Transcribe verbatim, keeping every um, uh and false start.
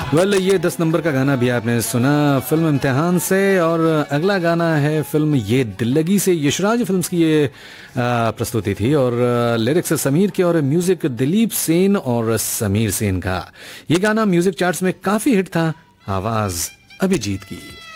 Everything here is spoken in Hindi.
वेल well, ये दस नंबर का गाना भी आपने सुना फिल्म इम्तिहान से, और अगला गाना है फिल्म ये दिल लगी से। यशराज फिल्म्स की ये प्रस्तुति थी, और लिरिक्स समीर के और म्यूजिक दिलीप सेन और समीर सेन का। ये गाना म्यूजिक चार्ट्स में काफी हिट था, आवाज अभिजीत की।